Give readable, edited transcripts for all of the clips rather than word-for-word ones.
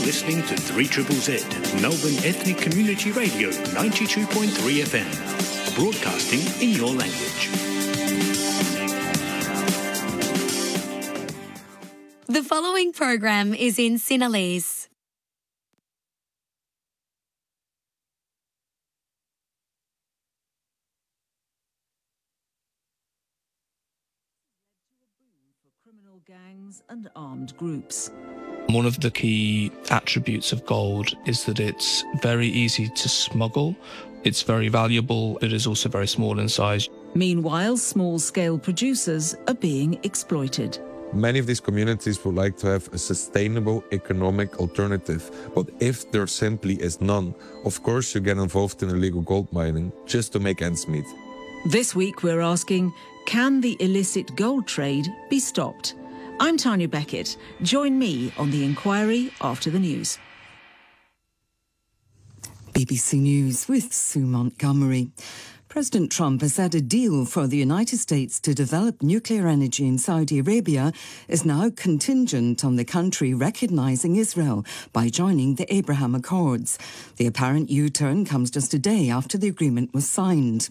listening to 3ZZZ, Melbourne Ethnic Community Radio 92.3 FM, broadcasting in your language. The following program is in Sinhalese. Criminal gangs and armed groups. One of the key attributes of gold is that it's very easy to smuggle. It's very valuable. It is also very small in size. Meanwhile, small-scale producers are being exploited. Many of these communities would like to have a sustainable economic alternative, but if there simply is none, of course you get involved in illegal gold mining just to make ends meet. This week we're asking, can the illicit gold trade be stopped? I'm Tanya Beckett. Join me on The Inquiry after the news. BBC News with Sue Montgomery. President Trump has said a deal for the United States to develop nuclear energy in Saudi Arabia is now contingent on the country recognising Israel by joining the Abraham Accords. The apparent U-turn comes just a day after the agreement was signed.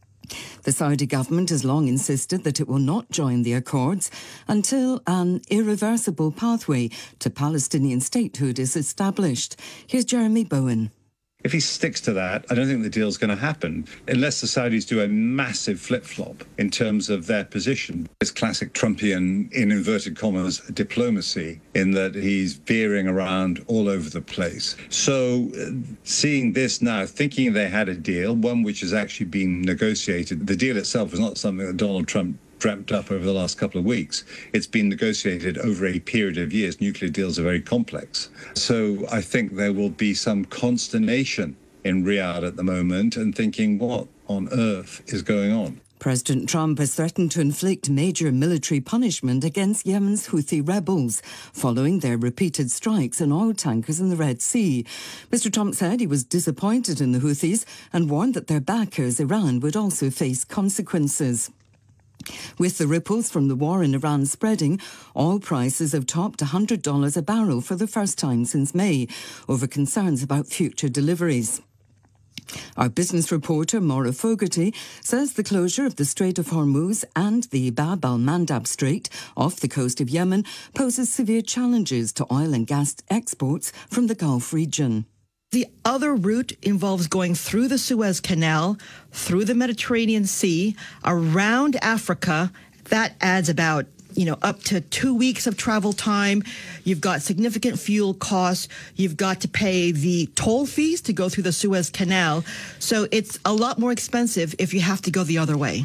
The Saudi government has long insisted that it will not join the accords until an irreversible pathway to Palestinian statehood is established. Here's Jeremy Bowen. If he sticks to that, I don't think the deal's going to happen unless the Saudis do a massive flip-flop in terms of their position. It's classic Trumpian, in inverted commas, diplomacy, in that he's veering around all over the place. So seeing this now, thinking they had a deal, one which has actually been negotiated, the deal itself was not something that Donald Trump dreamt up over the last couple of weeks. It's been negotiated over a period of years. Nuclear deals are very complex. So I think there will be some consternation in Riyadh at the moment and thinking, what on earth is going on? President Trump has threatened to inflict major military punishment against Yemen's Houthi rebels following their repeated strikes on oil tankers in the Red Sea. Mr. Trump said he was disappointed in the Houthis and warned that their backers, Iran, would also face consequences. With the ripples from the war in Iran spreading, oil prices have topped $100 a barrel for the first time since May, over concerns about future deliveries. Our business reporter, Maura Fogarty, says the closure of the Strait of Hormuz and the Bab al-Mandab Strait off the coast of Yemen poses severe challenges to oil and gas exports from the Gulf region. The other route involves going through the Suez Canal, through the Mediterranean Sea, around Africa. That adds about, up to 2 weeks of travel time. You've got significant fuel costs. You've got to pay the toll fees to go through the Suez Canal. So it's a lot more expensive if you have to go the other way.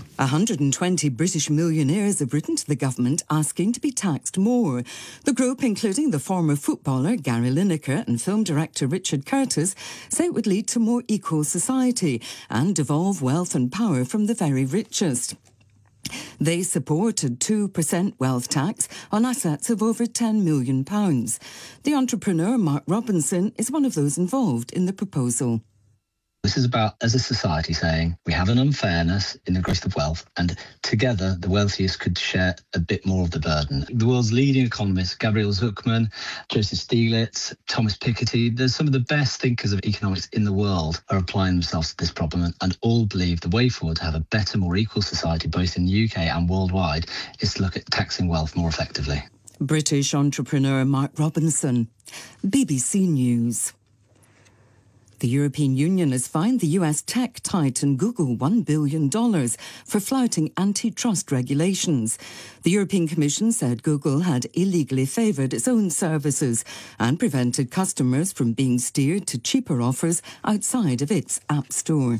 120 British millionaires have written to the government asking to be taxed more. The group, including the former footballer Gary Lineker and film director Richard Curtis, say it would lead to more equal society and devolve wealth and power from the very richest. They supported 2% wealth tax on assets of over £10 million. The entrepreneur Mark Robinson is one of those involved in the proposal. This is about, as a society, saying we have an unfairness in the growth of wealth, and together the wealthiest could share a bit more of the burden. The world's leading economists, Gabriel Zucman, Joseph Stiglitz, Thomas Piketty, there's some of the best thinkers of economics in the world are applying themselves to this problem, and all believe the way forward to have a better, more equal society, both in the UK and worldwide, is to look at taxing wealth more effectively. British entrepreneur Mark Robinson, BBC News. The European Union has fined the US tech titan Google $1 billion for flouting antitrust regulations. The European Commission said Google had illegally favoured its own services and prevented customers from being steered to cheaper offers outside of its App Store.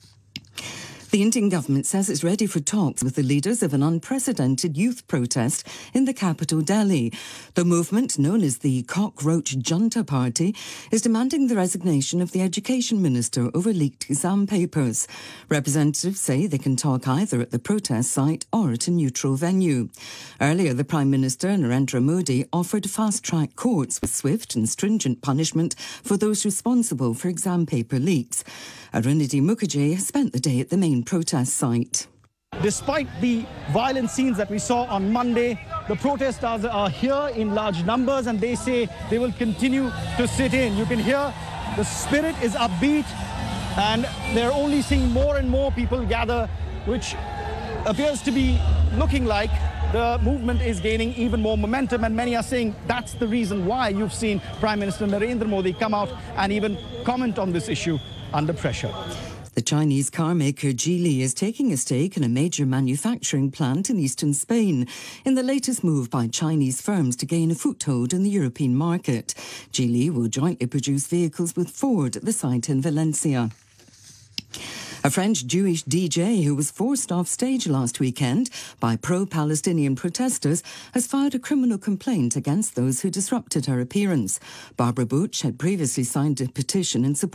The Indian government says it's ready for talks with the leaders of an unprecedented youth protest in the capital, Delhi. The movement, known as the Cockroach Junta Party, is demanding the resignation of the education minister over leaked exam papers. Representatives say they can talk either at the protest site or at a neutral venue. Earlier, the Prime Minister, Narendra Modi, offered fast-track courts with swift and stringent punishment for those responsible for exam paper leaks. Arunidhi Mukherjee has spent the day at the main protest site. Despite the violent scenes that we saw on Monday, the protesters are here in large numbers and they say they will continue to sit in. You can hear the spirit is upbeat and they're only seeing more and more people gather, which appears to be looking like the movement is gaining even more momentum, and many are saying that's the reason why you've seen Prime Minister Narendra Modi come out and even comment on this issue under pressure. The Chinese car maker Geely is taking a stake in a major manufacturing plant in eastern Spain in the latest move by Chinese firms to gain a foothold in the European market. Geely will jointly produce vehicles with Ford at the site in Valencia. A French Jewish DJ who was forced off stage last weekend by pro-Palestinian protesters has filed a criminal complaint against those who disrupted her appearance. Barbara Butch had previously signed a petition in support